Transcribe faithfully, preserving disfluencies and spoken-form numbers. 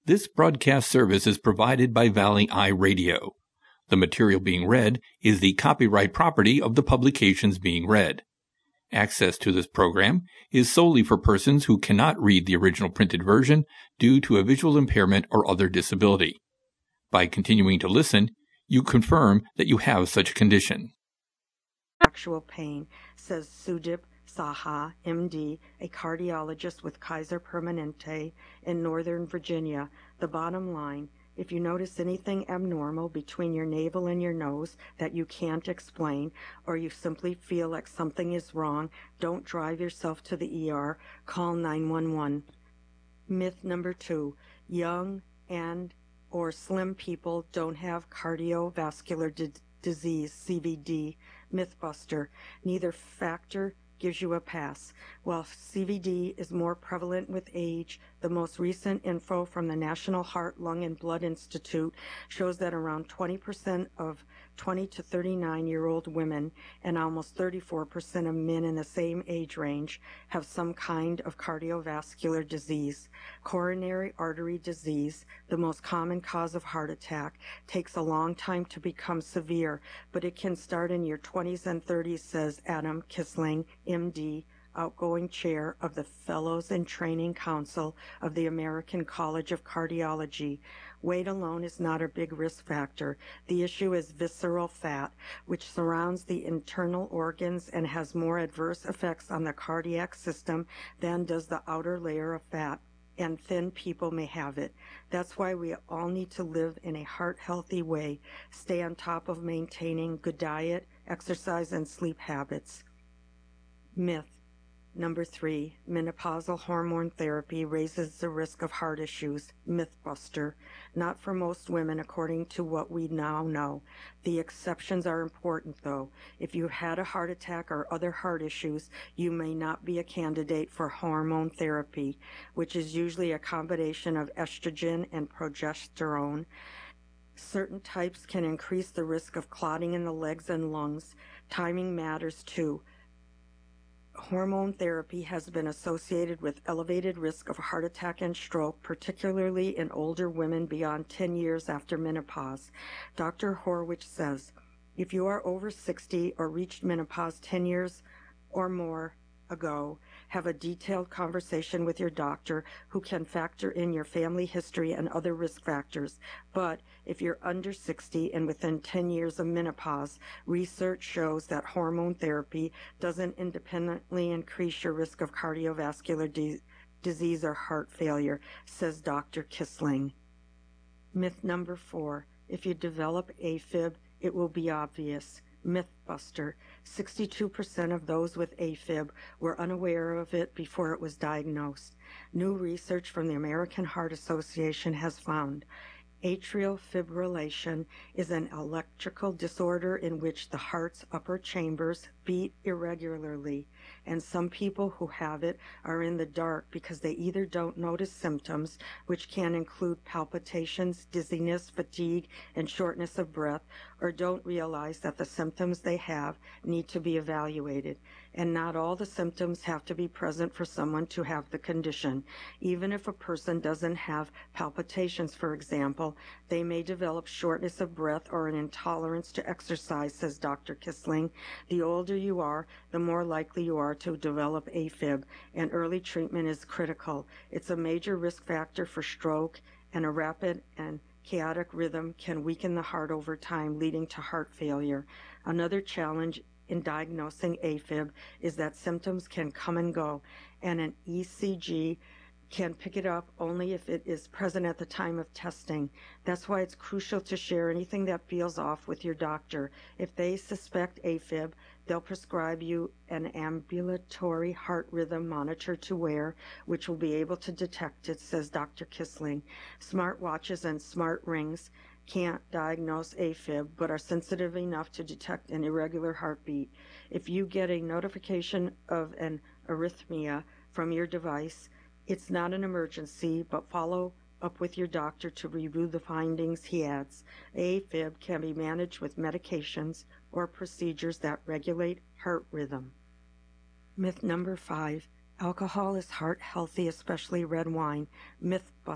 This broadcast service is provided by Valley Eye Radio. The material being read is the copyright property of the publications being read. Access to this program is solely for persons who cannot read the original printed version due to a visual impairment or other disability. By continuing to listen, you confirm that you have such a condition. Actual pain, says Sujip Saha, M D, a cardiologist with Kaiser Permanente in Northern Virginia. The bottom line, if you notice anything abnormal between your navel and your nose that you can't explain, or you simply feel like something is wrong, don't drive yourself to the E R, call nine one one. Myth number two, young and or slim people don't have cardiovascular di- disease, C V D. Mythbuster, neither factor gives you a pass. While C V D is more prevalent with age, the most recent info from the National Heart, Lung, and Blood Institute shows that around twenty percent of twenty to thirty-nine-year-old women and almost thirty-four percent of men in the same age range have some kind of cardiovascular disease. Coronary artery disease, the most common cause of heart attack, takes a long time to become severe, but it can start in your twenties and thirties, says Adam Kissling, M D, outgoing chair of the Fellows in Training Council of the American College of Cardiology. Weight alone is not a big risk factor. The issue is visceral fat, which surrounds the internal organs and has more adverse effects on the cardiac system than does the outer layer of fat, and thin people may have it. That's why we all need to live in a heart-healthy way, stay on top of maintaining good diet, exercise, and sleep habits. Myth number three, menopausal hormone therapy raises the risk of heart issues. Mythbuster, not for most women according to what we now know. The exceptions are important though. If you had a heart attack or other heart issues, you may not be a candidate for hormone therapy, which is usually a combination of estrogen and progesterone. Certain types can increase the risk of clotting in the legs and lungs. Timing matters too. Hormone therapy has been associated with elevated risk of heart attack and stroke, particularly in older women beyond ten years after menopause. Doctor Horwich says, if you are over sixty or reached menopause ten years or more ago, have a detailed conversation with your doctor who can factor in your family history and other risk factors. But if you're under sixty and within ten years of menopause, research shows that hormone therapy doesn't independently increase your risk of cardiovascular di- disease or heart failure, says Doctor Kissling. Myth number four, if you develop AFib, it will be obvious. Mythbuster, sixty-two percent of those with AFib were unaware of it before it was diagnosed. New research from the American Heart Association has found atrial fibrillation is an electrical disorder in which the heart's upper chambers beat irregularly, and some people who have it are in the dark because they either don't notice symptoms, which can include palpitations, dizziness, fatigue, and shortness of breath, or don't realize that the symptoms they have need to be evaluated. And not all the symptoms have to be present for someone to have the condition. Even if a person doesn't have palpitations, for example, they may develop shortness of breath or an intolerance to exercise, says Doctor Kissling. The older you are, the more likely you are to develop AFib, and early treatment is critical. It's a major risk factor for stroke, and a rapid and chaotic rhythm can weaken the heart over time, leading to heart failure. Another challenge in diagnosing AFib is that symptoms can come and go, and an E C G can pick it up only if it is present at the time of testing. That's why it's crucial to share anything that feels off with your doctor. If they suspect AFib, they'll prescribe you an ambulatory heart rhythm monitor to wear, which will be able to detect it, says Doctor Kissling. Smart watches and smart rings can't diagnose AFib, but are sensitive enough to detect an irregular heartbeat. If you get a notification of an arrhythmia from your device, it's not an emergency, but follow up with your doctor to review the findings, he adds. AFib can be managed with medications or procedures that regulate heart rhythm. Myth number five, alcohol is heart healthy, especially red wine. Mythbusters.